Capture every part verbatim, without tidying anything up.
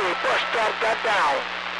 shoe, bus stop got down.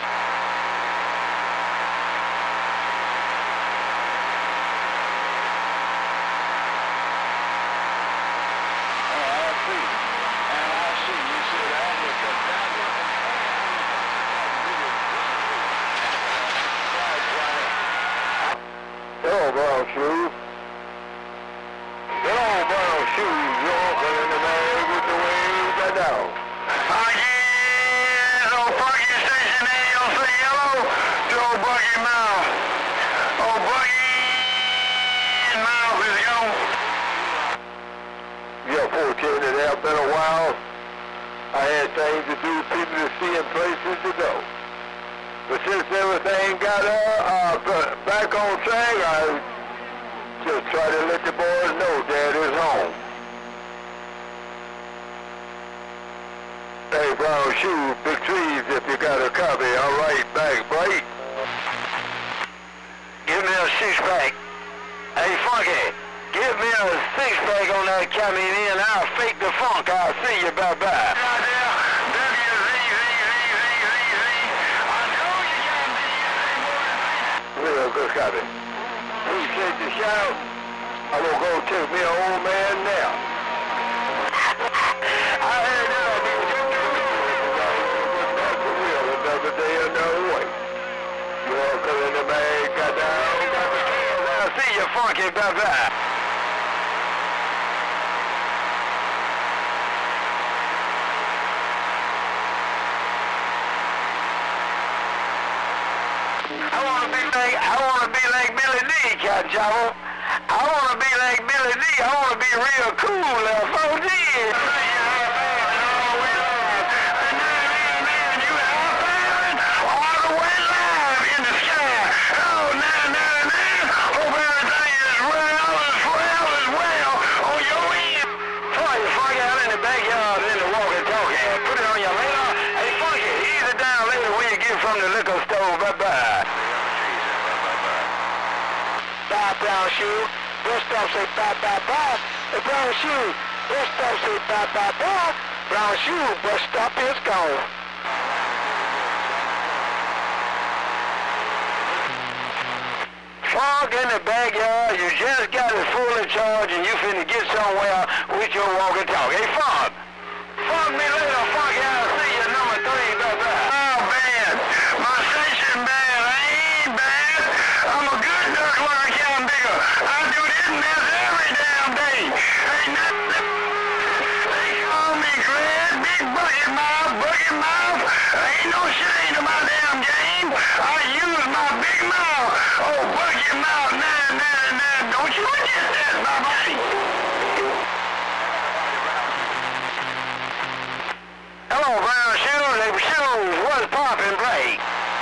Hello, brown shoes. Hello, brown shoes. You're walking in the man with the wings are down. Ah, yeah, old Buggy Station A L C yellow to old Buggy Mouth. Old Buggy Mouth is gone. Yeah, fourteen, it has been a while. I had things to do, people to see and places to go. But since everything got uh, uh, back on track, I just try to let the boys know Dad is home. Hey, brown shoes, big trees if you got a copy. All right, back, Blake. Give me a six-pack. Hey, Funky, give me a six-pack on that Camille, and I'll fake the funk. I'll see you. Bye-bye. Real good copy. Appreciate the shout. I'm gonna go take me an old man now. I heard that. That's for real. Another day, another way. You're coming the bag, got down. I'll see you, Funky. Bye-bye. I wanna be like, I wanna be like Billy D, Cat Java. I wanna be like Billy D. I wanna be real cool, uh, four G. All the way live in the sky. Oh, nah, nah, nah. Hope everything is well, as well, as well on your end. Funky, Funky out in the backyard in the walkie-talkie. Put it on your radar. Hey, Funky, ease it down later when you get from the liquor store. Bye-bye. Bye, brown shoe. Bus stop say bye, bye, bye. Hey, brown shoe. Bus stop say bye, bye, bye. Brown shoe. Bus stop is gone. Fog in the backyard. You just got it fully charged and you finna get somewhere with your walkie-talkie. Hey, Fog. Fog me later, Foggy. I'll see you number three. Bye-bye. Oh, man. My station bad. I ain't bad. I'm a good duck when I count bigger. I do this mess every damn day. Ain't nothing. They call me Greg, Big Bucket Mouth, Bucket Mouth. Ain't no shame to my damn game. I use my big mouth. Oh, Bucket Mouth, nah, nah, nah. Don't you forget that, my buddy. Hello, brown shoes, they shoes. What's poppin', Blake?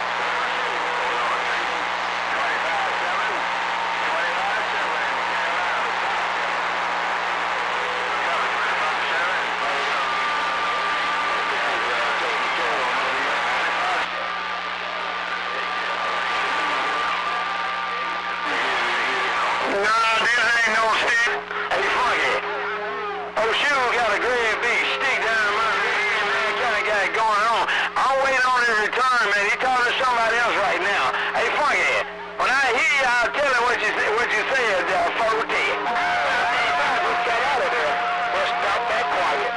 Nah, this ain't no stick. Hey, Funky. Oh, shoe got a green big stick down in my head, man. Kinda got it going on. I'll wait on his return, man. He talking to somebody else right now. Hey, Funky. When I hear you, I'll tell him what you say. What you said, uh, forty. Just got out of there. Bus stop that quiet.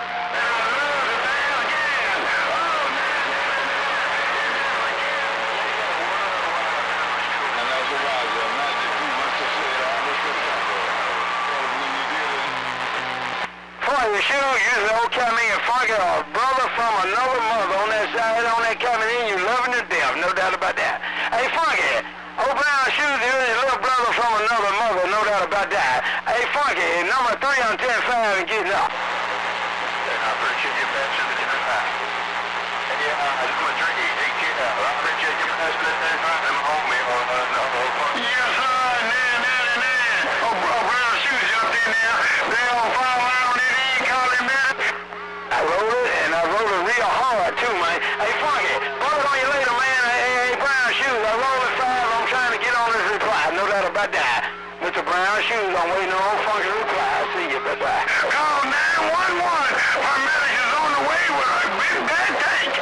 Funky shoe, you know, Camille and Funky are a brother from another mother on that side, on that Camille, you loving to death, no doubt about that. Hey, Funky, old brown shoes, you're his little brother from another mother, no doubt about that. Hey, Funky, number three on ten five and getting up. I appreciate your best in the different time. And yeah, I just want to drink it, take it out. I appreciate your best in the different time. I'm home, me, or another one. Yes, sir, man, man, man. Oh, brown shoes jumped in there. They on fire around it, he called him man. I rolled it, and I rolled it real hard, too, man. Hey, Funky, put it on you later, man. Hey, hey, hey, brown shoes, I rolled it five. I'm trying to get on this reply. No doubt about that. Mister Brown Shoes, I'm waiting on Funky reply. I'll see you. Bye-bye. Call nine one one. Our manager's on the way with a big bad tank.